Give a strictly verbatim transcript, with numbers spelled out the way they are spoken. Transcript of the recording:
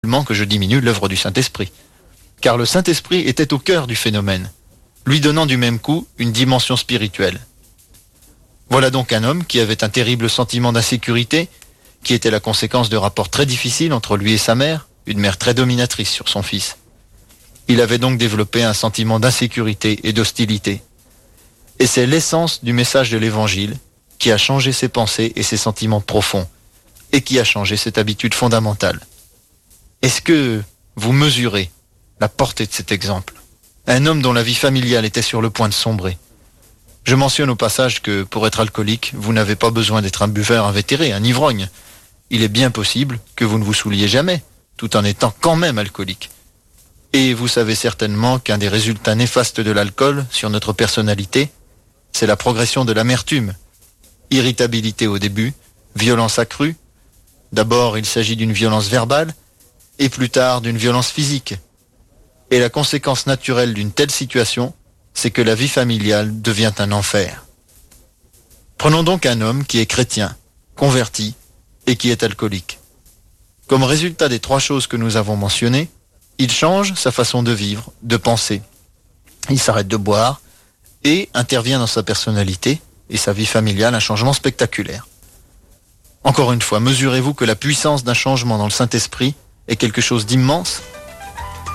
que je diminue l'œuvre du Saint-Esprit. Car le Saint-Esprit était au cœur du phénomène, lui donnant du même coup une dimension spirituelle. Voilà donc un homme qui avait un terrible sentiment d'insécurité, qui était la conséquence de rapports très difficiles entre lui et sa mère, une mère très dominatrice sur son fils. Il avait donc développé un sentiment d'insécurité et d'hostilité. Et c'est l'essence du message de l'Évangile qui a changé ses pensées et ses sentiments profonds, et qui a changé cette habitude fondamentale. Est-ce que vous mesurez la portée de cet exemple? Un homme dont la vie familiale était sur le point de sombrer. Je mentionne au passage que pour être alcoolique, vous n'avez pas besoin d'être un buveur invétéré, un ivrogne. Il est bien possible que vous ne vous souliez jamais, tout en étant quand même alcoolique. Et vous savez certainement qu'un des résultats néfastes de l'alcool sur notre personnalité, c'est la progression de l'amertume. Irritabilité au début, violence accrue. D'abord, il s'agit d'une violence verbale, et plus tard d'une violence physique. Et la conséquence naturelle d'une telle situation, c'est que la vie familiale devient un enfer. Prenons donc un homme qui est chrétien, converti, et qui est alcoolique. Comme résultat des trois choses que nous avons mentionnées, il change sa façon de vivre, de penser. Il s'arrête de boire, et intervient dans sa personnalité et sa vie familiale un changement spectaculaire. Encore une fois, mesurez-vous que la puissance d'un changement dans le Saint-Esprit est quelque chose d'immense ?